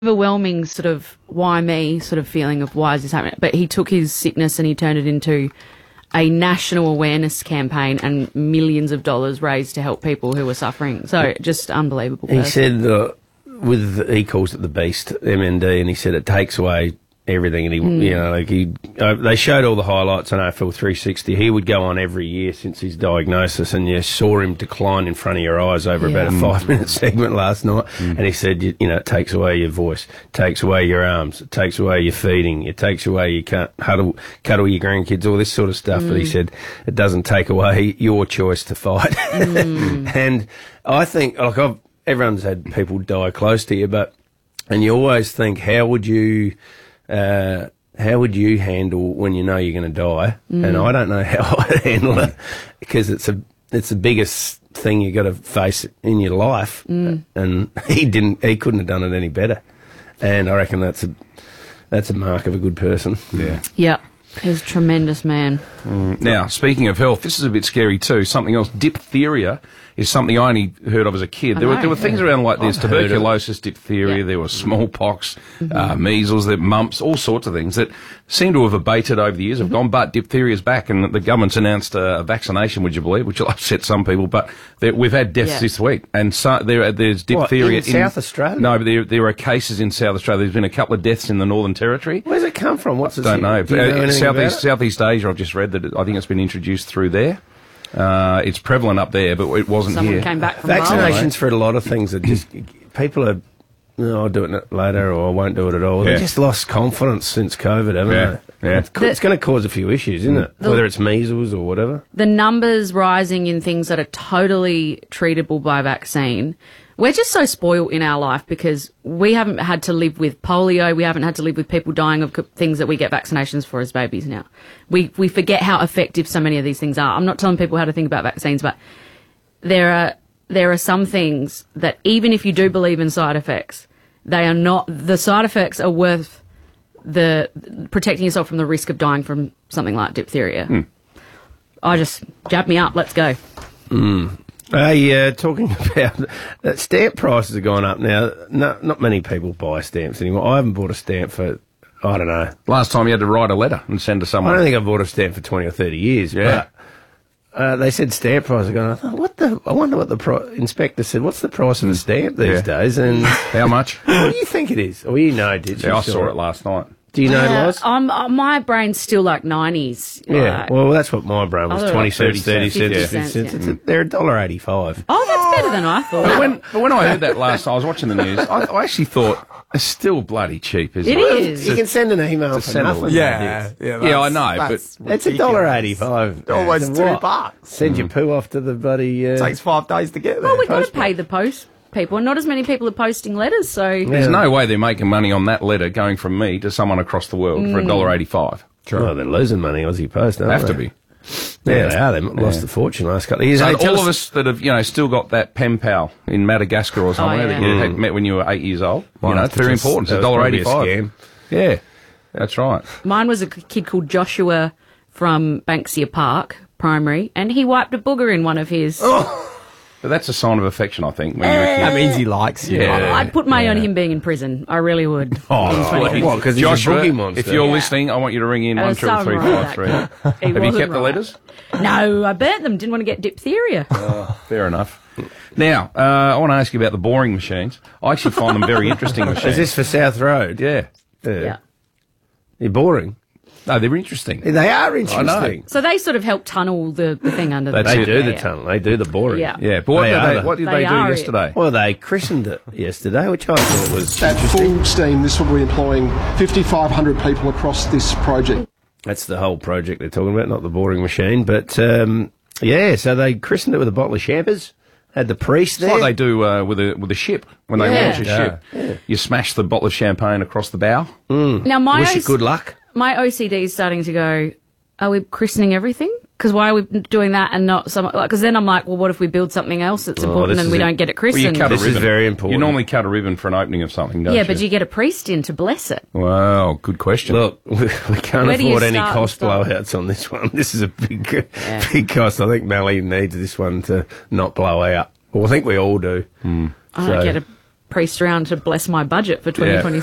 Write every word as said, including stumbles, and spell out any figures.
overwhelming sort of why me sort of feeling of why is this happening. But he took his sickness and he turned it into a national awareness campaign and millions of dollars raised to help people who were suffering. So just unbelievable. He person. said, uh, with he calls it the beast, M N D, and he said it takes away everything. And he, mm. you know, like he, uh, they showed all the highlights on A F L three sixty. He would go on every year since his diagnosis, and you saw him decline in front of your eyes over yeah. about a five-minute segment last night. Mm. And he said, you, you know, it takes away your voice, takes away your arms, it takes away your feeding, it takes away you can't huddle, cuddle your grandkids, all this sort of stuff. Mm. But he said it doesn't take away your choice to fight. Mm. And I think, like, I've, everyone's had people die close to you, but and you always think, how would you? Uh, how would you handle when you know you're going to die? Mm. And I don't know how I'd handle it because it's a it's the biggest thing you got to face in your life. Mm. And he didn't, he couldn't have done it any better. And I reckon that's a that's a mark of a good person. Yeah. Yeah. He's a tremendous man. Mm. Now, speaking of health, this is a bit scary too. Something else, diphtheria, is something I only heard of as a kid. There were, there were things around like this, I've tuberculosis, diphtheria, yeah. there was smallpox, mm-hmm. uh, measles, there mumps, all sorts of things that seem to have abated over the years, have mm-hmm. gone, but diphtheria's back, and the government's announced a, a vaccination, would you believe, which will upset some people, but there, we've had deaths yeah. this week, and so, there, there's diphtheria... What, in, in South Australia? No, but there, there are cases in South Australia. There's been a couple of deaths in the Northern Territory. Where's it come from? What's I don't know. Do you know uh, Southeast, Southeast Asia, I've just read that it, I think it's been introduced through there. Uh, it's prevalent up there, but it wasn't Someone here. Came back from Vaccinations for a lot of things are just people are. No, I'll do it later, or I won't do it at all. Yeah. They've just lost confidence since COVID, haven't yeah. they? Yeah, it's, it's going to cause a few issues, isn't it? The, Whether it's measles or whatever. The numbers rising in things that are totally treatable by vaccine. We're just so spoiled in our life because we haven't had to live with polio. We haven't had to live with people dying of things that we get vaccinations for as babies now. We we forget how effective so many of these things are. I'm not telling people how to think about vaccines, but there are there are some things that even if you do believe in side effects, they are not, the side effects are worth the protecting yourself from the risk of dying from something like diphtheria. Mm. I just, jab me up, let's go. Mm. Hey, uh, talking about uh, stamp prices have gone up now. No, not many people buy stamps anymore. I haven't bought a stamp for, I don't know. Last time you had to write a letter and send to someone. I don't think I've bought a stamp for twenty or thirty years. Yeah. But, uh, they said stamp prices are going up. I thought, what the? I wonder what the pro- inspector said. What's the price of a stamp these yeah. days? And how much? What do you think it is? Well, you know, did you? Yeah, I saw it last night. Do you know, uh, Loz? Um, uh, my brain's still like nineties. Yeah, like, well, that's what my brain was, twenty cents, thirty cents, fifty fifty cents. cents. Yeah. They're one dollar eighty-five. Oh, that's better than I thought. But when, but when I heard that last I was watching the news, I, I actually thought, it's still bloody cheap, isn't it? It is. You can send an email for nothing. Yeah, yeah, yeah, I know, but... It's one dollar eighty-five. Almost two bucks. Send mm. your poo off to the bloody... Uh, takes five days to get there. Well, we've got to pay the post people, and not as many people are posting letters, so... Yeah. There's no way they're making money on that letter going from me to someone across the world mm. for one dollar eighty-five. Sure. Well, they're losing money, Aussie Post, aren't Have they? to be. Yeah, Yeah, they are. They've lost yeah. a fortune last couple of years. So Hey, all us of us that have, you know, still got that pen pal in Madagascar or somewhere Oh, yeah. that you Mm. had met when you were eight years old, Well, you know, it's very just- important. It's that one was dollar probably a eighty-five. scam. Yeah, that's right. Mine was a kid called Joshua from Banksia Park Primary, and he wiped a booger in one of his... Oh. But that's a sign of affection, I think, when you're a kid. That means he likes you. Yeah. I'd put money on him being in prison. I really would. Oh, what, because he's Joshua, a boogie monster. if you're Yeah. listening, I want you to ring in Uh, one triple three something five like three. that. He Have you wasn't kept the right. letters? No, I burnt them. Didn't want to get diphtheria. Oh, fair enough. Now, uh, I want to ask you about the boring machines. I actually find them very interesting machines. Is this for South Road? Yeah. Yeah. Yeah. You're boring. No, they're interesting. They are interesting. So they sort of help tunnel the, the thing under the... That's They it. do Yeah, the yeah. tunnel. They do the boring. Yeah. Yeah, but what, They did are they, the- what did They they, do are it. yesterday? Well, they christened it yesterday, which I thought was At interesting. full steam, this will be employing fifty-five hundred people across this project. That's the whole project they're talking about, not the boring machine. But, um, yeah, so they christened it with a bottle of champers, had the priest It's there. like they do uh, with a with a ship when they Yeah. launch a ship. Yeah. You smash the bottle of champagne across the bow. Now, my, Wish O- you good luck. my O C D is starting to go, are we christening everything? Because why are we doing that and not some... Because then I'm like, well, what if we build something else that's Oh, important this and is we it. don't get it Well, you christened? cut a This is ribbon. very important. You normally cut a ribbon for an opening of something, don't yeah, you? but you get a priest in to bless it. Wow, good question. Look, we, we can't Where do you afford any start cost and stop? blowouts on this one. This is a big, big cost. I think Mally needs this one to not blow out. Well, I think we all do. Hmm. I So- don't get a priest around to bless my budget for twenty twenty-six.